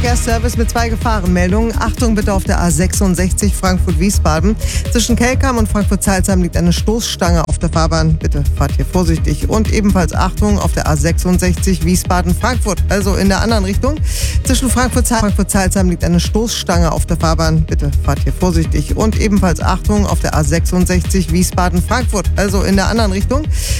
Verkehrsservice mit 2 Gefahrenmeldungen. Achtung bitte auf der A66 Frankfurt-Wiesbaden. Zwischen Kelkheim und Frankfurt-Salzheim liegt eine Stoßstange auf der Fahrbahn. Bitte fahrt hier vorsichtig. Und ebenfalls Achtung auf der A66 Wiesbaden-Frankfurt, also in der anderen Richtung. Zwischen Frankfurt-Salzheim liegt eine Stoßstange auf der Fahrbahn. Bitte fahrt hier vorsichtig. Und ebenfalls Achtung auf der A66 Wiesbaden-Frankfurt, also in der anderen Richtung.